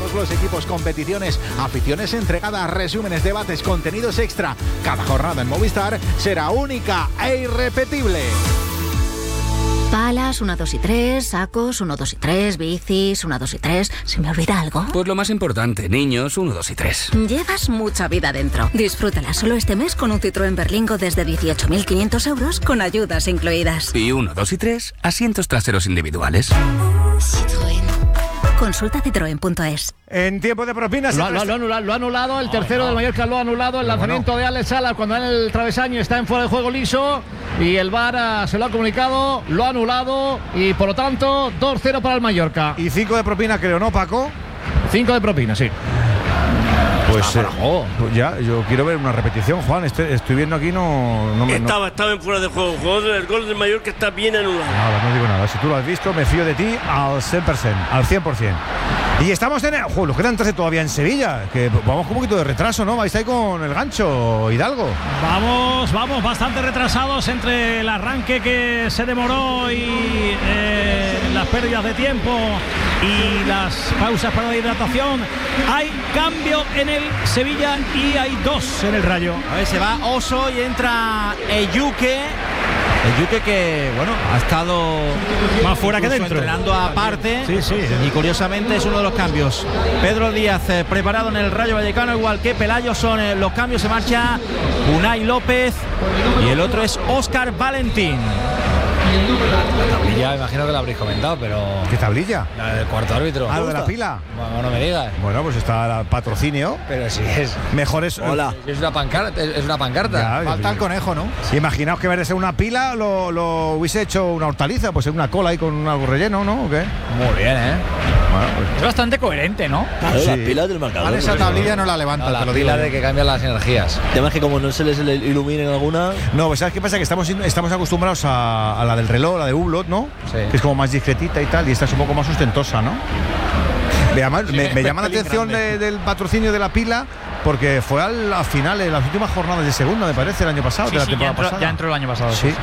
todos los equipos, competiciones, aficiones entregadas, resúmenes, debates, contenidos extra. Cada jornada en Movistar será única e irrepetible. Palas, 1, 2 y 3, sacos, 1, 2 y 3, bicis, 1, 2 y 3. ¿Se me olvida algo? Pues lo más importante, niños, 1, 2 y 3. Llevas mucha vida dentro. Disfrútala solo este mes con un Citroën Berlingo desde 18.500 euros con ayudas incluidas. Y 1, 2 y 3, asientos traseros individuales. Citroën. Consulta citroen.es. En tiempo de propinas lo ha anulado, el tercero del Mallorca lo ha anulado, el lanzamiento de Alex Salas cuando en el travesaño está en fuera de juego liso y el VAR se lo ha comunicado, lo ha anulado y por lo tanto 2-0 para el Mallorca. Y 5 de propina, creo, ¿no, Paco? 5 de propina, sí. Pues ya, yo quiero ver una repetición, Juan. Estoy viendo aquí, Estaba en fuera de juego. El gol del Mallorca está bien anulado. Nada, no digo nada. Si tú lo has visto, me fío de ti al 100%, al 100%. Y estamos en... nos quedan 13 todavía en Sevilla, que vamos con un poquito de retraso, ¿no? Vais ahí con el gancho, Hidalgo. Vamos bastante retrasados entre el arranque que se demoró y las pérdidas de tiempo y las pausas para la hidratación. Hay cambio en el Sevilla y hay 2 en el Rayo. A ver, se va Oso y entra Eyuke. Eyuke que, ha estado más fuera que dentro, entrenando aparte. Sí. Y curiosamente es uno de los cambios. Pedro Díaz preparado en el Rayo Vallecano, igual que Pelayo. Son los cambios. Se marcha Unai López y el otro es Óscar Valentín. La tablilla, imagino que la habréis comentado, pero... ¿Qué tablilla? La del cuarto árbitro. ¿Lo de la pila? Bueno, no me digas. Bueno, pues está el patrocinio. Pero si es... Mejor es... Hola. Es una pancarta. Ya, falta el conejo, ¿no? Imaginaos que en vez de ser una pila lo hubiese hecho una hortaliza, pues en una cola ahí con algo relleno, ¿no? ¿O qué? Muy bien, ¿eh? Bueno, pues... Es bastante coherente, ¿no? Claro, las pilas del marcador. Esa tablilla no la levanta, La te lo digo. pila de que cambian las energías. El tema es que como no se les iluminen alguna... No, pues ¿sabes qué pasa? Que estamos acostumbrados a la del reloj, la de Hublot, ¿no? Sí. Que es como más discretita y tal, y esta es un poco más ostentosa, ¿no? Me llama la atención del patrocinio de la pila, porque fue a finales, en las últimas jornadas de segunda, me parece, el año pasado, de la temporada pasada. Ya entró el año pasado. Sí.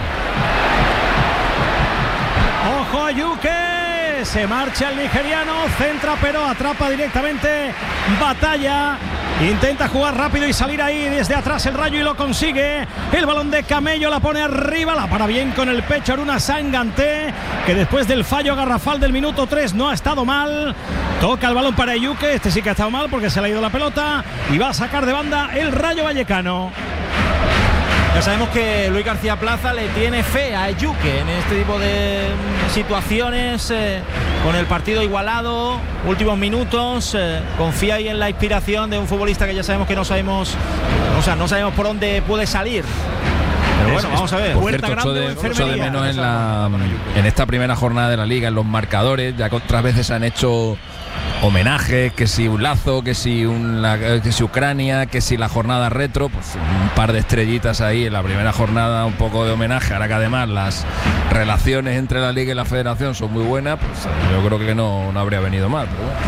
¡Ojo a Yuke! Se marcha el nigeriano, centra pero atrapa directamente Batalla. Intenta jugar rápido y salir ahí desde atrás el Rayo y lo consigue. El balón de Camello la pone arriba, la para bien con el pecho Aruna Sanganté, que después del fallo garrafal del minuto 3 no ha estado mal. Toca el balón para Eyuke, este sí que ha estado mal porque se le ha ido la pelota y va a sacar de banda el Rayo Vallecano. Ya sabemos que Luis García Plaza le tiene fe a Eyuke en este tipo de situaciones, con el partido igualado, últimos minutos, confía ahí en la inspiración de un futbolista que ya sabemos que no sabemos por dónde puede salir. Pero bueno, vamos a ver. Por cierto, echo de menos en esta primera jornada de la Liga, en los marcadores, ya que otras veces han hecho homenajes, que si un lazo, que si Ucrania, que si la jornada retro, pues un par de estrellitas ahí en la primera jornada, un poco de homenaje. Ahora que además las relaciones entre la Liga y la Federación son muy buenas, pues yo creo que no habría venido mal, pero bueno.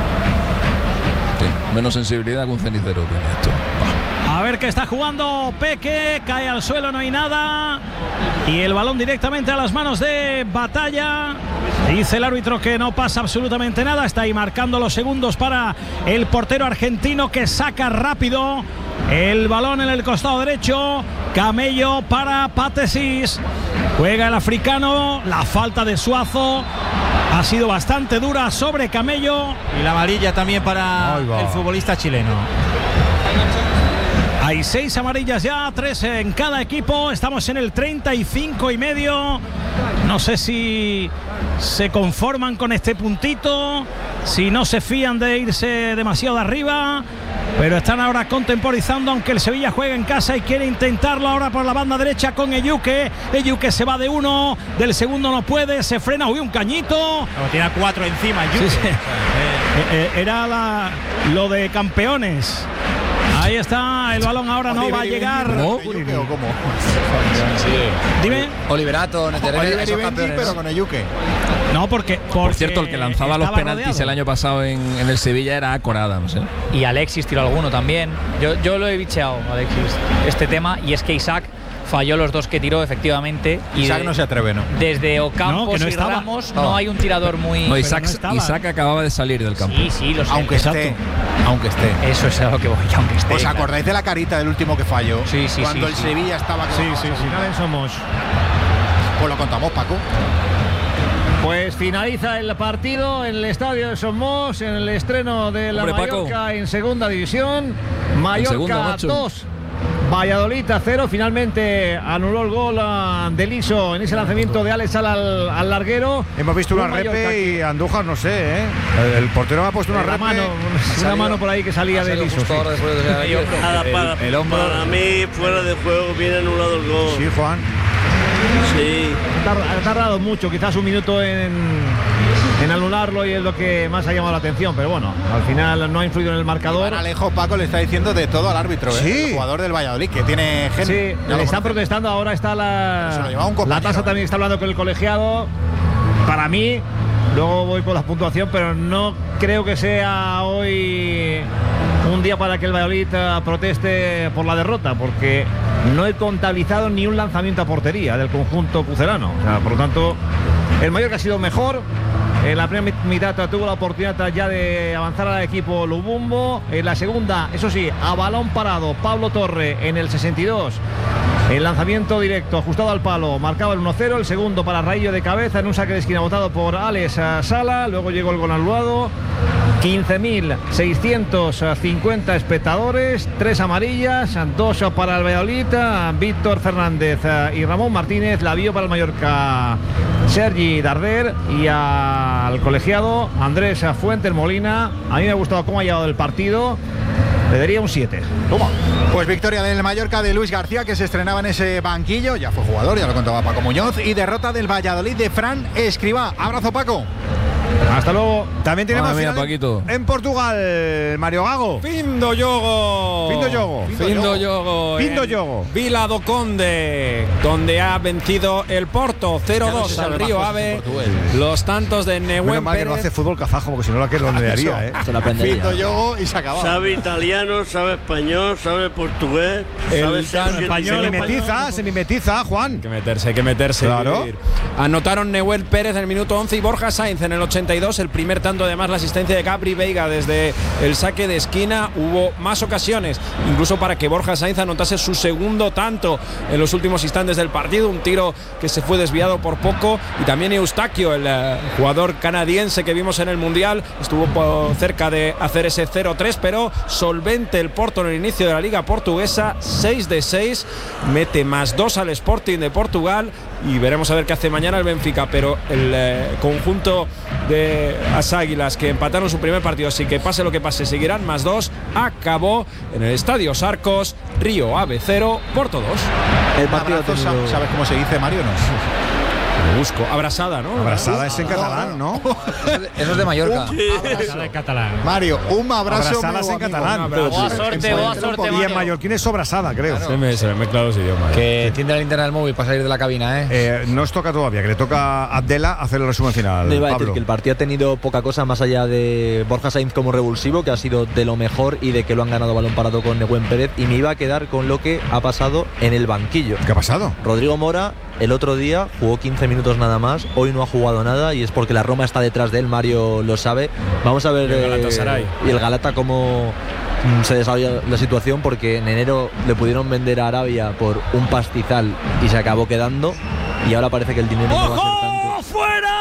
Sí, menos sensibilidad que un cenicero tiene esto. A ver que está jugando Peque, cae al suelo, no hay nada. Y el balón directamente a las manos de Batalla. Dice el árbitro que no pasa absolutamente nada. Está ahí marcando los segundos para el portero argentino, que saca rápido el balón en el costado derecho. Camello para Patesis. Juega el africano. La falta de Suazo ha sido bastante dura sobre Camello. Y la amarilla también para el futbolista chileno. Hay 6 amarillas ya, 3 en cada equipo. Estamos en el 35,5. No sé si se conforman con este puntito, si no se fían de irse demasiado arriba, pero están ahora contemporizando, aunque el Sevilla juega en casa y quiere intentarlo ahora por la banda derecha con Eyuke. Eyuke se va de uno, del segundo no puede, se frena, un cañito. Tiene a 4 encima Eyuke. Sí. Era lo de campeones. Ahí está, el balón ahora no va a llegar. ¿Cómo? Dime. Oliverato, pero con Eyuke. No, porque por cierto, el que lanzaba los penaltis rodeado el año pasado en el Sevilla era Acor Adams, ¿eh? Y Alexis tiró alguno también. Yo lo he bicheado, Alexis, este tema, y es que Isaac falló los 2 que tiró, efectivamente. Isaac no se atreve, ¿no? Desde Ocampos no y estaba. Ramos no hay un tirador muy... No, Isaac acababa de salir del campo. Sí, lo sé. Aunque esté. Eso es a lo que voy, aunque esté. ¿Os acordáis de la carita del último que falló? Sí. Cuando el Sevilla estaba... Sí. Final en Somos. Pues lo contamos, Paco. Pues finaliza el partido en el estadio de Somos, en el estreno de la Mallorca en segunda división. Mallorca 2, Valladolid 0. Finalmente anuló el gol de Liso en ese lanzamiento de Alex al larguero. Hemos visto una repe y Andújar, no sé, ¿eh? El portero me ha puesto una repe. Una mano por ahí que salía de Liso. El hombro. Para mí, fuera de juego, viene anulado el gol. Sí, Juan. Sí. Ha tardado mucho, quizás un minuto en anularlo, y es lo que más ha llamado la atención, pero bueno, al final no ha influido en el marcador. Alejo, Paco le está diciendo de todo al árbitro, sí. El jugador del Valladolid, que tiene gen. Sí, le están protestando, ahora está la tasa también está hablando con el colegiado. Para mí, luego voy por la puntuación, pero no creo que sea hoy un día para que el Valladolid proteste por la derrota, porque no he contabilizado ni un lanzamiento a portería del conjunto pucelano. O sea, por lo tanto, el Mallorca ha sido mejor. En la primera mitad tuvo la oportunidad ya de avanzar al equipo Lubumbo. En la segunda, eso sí, a balón parado, Pablo Torre en el 62. El lanzamiento directo, ajustado al palo, marcaba el 1-0. El segundo para Raillo de cabeza en un saque de esquina votado por Alex Sala. Luego llegó el gol anulado. 15.650 espectadores, 3 amarillas, 2 para el Valladolid. Víctor Fernández y Ramón Martínez. La vio para el Mallorca Sergi Darder, y al colegiado Andrés Fuentes Molina. A mí me ha gustado cómo ha llevado el partido. Le daría un 7. Toma. Pues victoria del Mallorca de Luis García, que se estrenaba en ese banquillo. Ya fue jugador, ya lo contaba Paco Muñoz. Y derrota del Valladolid de Fran Escribá. Abrazo, Paco. Hasta luego. También tenemos mira, Paquito. en Portugal, Mario Gago. Findo Yogo. Vila do Conde, donde ha vencido el Porto 0-2 al Río Ave. Los tantos de Nehuen Pérez. Que no hace fútbol kazajo, porque si no la que lo haría, ¿eh? Findo Yogo y se acabó. Sabe italiano, sabe español, sabe portugués, sabe español. Se mimetiza, Juan. Hay que meterse. Claro. Anotaron Nehuen Pérez en el minuto 11 y Borja Sainz en el 82. El primer tanto, además, la asistencia de Gabri Veiga desde el saque de esquina. Hubo más ocasiones, incluso para que Borja Sainz anotase su segundo tanto en los últimos instantes del partido. Un tiro que se fue desviado por poco. Y también Eustaquio, el jugador canadiense que vimos en el Mundial, estuvo cerca de hacer ese 0-3, pero solvente el Porto en el inicio de la Liga Portuguesa. 6 de 6, mete +2 al Sporting de Portugal, y veremos a ver qué hace mañana el Benfica. Pero el conjunto de las Águilas, que empataron su primer partido, así que pase lo que pase, seguirán +2. Acabó en el Estadio Sarcos, Río Ave 0, Porto 2. El partido, ¿sabes cómo se dice, Mario? No. Lo busco. Abrasada, ¿no? Abrasada es en catalán, ¿no? Eso es de Mallorca. Abrasada en catalán. Mario, un abrazo. Abrasadas en catalán. Boa suerte, Y en mallorquín es sobrasada, creo. Se me mezclan los idiomas. Que enciende la linterna del móvil para salir de la cabina, ¿eh? No os toca todavía, que le toca a Abdela hacer el resumen final. Me iba a decir Pablo. que el partido ha tenido poca cosa más allá de Borja Sainz como revulsivo, que ha sido de lo mejor, y de que lo han ganado balón parado con Nehuen Pérez. Y me iba a quedar con lo que ha pasado en el banquillo. ¿Qué ha pasado? Rodrigo Mora el otro día jugó 15 minutos nada más, hoy no ha jugado nada, y es porque la Roma está detrás de él, Mario lo sabe. Vamos a ver y el Galata cómo se desarrolla la situación, porque en enero le pudieron vender a Arabia por un pastizal y se acabó quedando, y ahora parece que el dinero no va a ser tanto. ¡Fuera!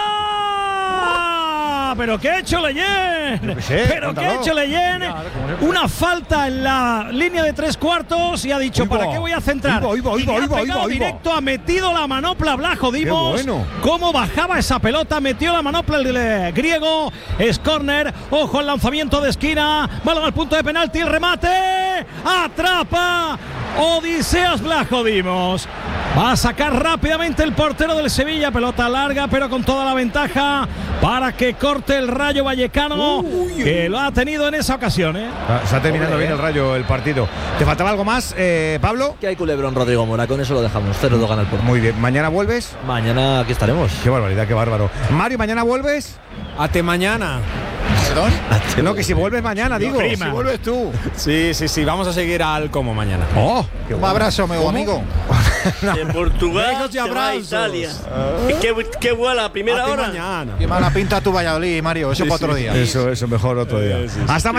¿Pero qué ha hecho Leyen? ¿Pero qué ha hecho Leyen? Una falta en la línea de 3/4 y ha dicho, ¿para qué voy a centrar? Y ha pegado directo, ha metido la manopla Blajo Dimos. Cómo bajaba esa pelota, metió la manopla el griego. Es córner, ojo al lanzamiento de esquina, balón al punto de penalti, el remate, atrapa Odiseas Blajo Dimos. Va a sacar rápidamente el portero del Sevilla, pelota larga pero con toda la ventaja para que corte el Rayo Vallecano, que lo ha tenido en esa ocasión. Está terminando bien el Rayo el partido. ¿Te faltaba algo más, Pablo? Que hay culebrón, Rodrigo Mora, con eso lo dejamos. 0-2 gana el Porto. Muy bien, ¿mañana vuelves? Mañana aquí estaremos. Qué barbaridad, qué bárbaro. Mario, ¿mañana vuelves? Hasta mañana. ¿Perdón? No, que si vuelves mañana, digo. Si vuelves tú. Sí, vamos a seguir al Como mañana. Oh, un abrazo, mi amigo. De Portugal Besos y se va a abrazos. Italia. Qué buena la primera hora. Mañana. Qué mala pinta tu Valladolid, Mario. Eso para otro día. Eso, mejor otro día. Hasta mañana.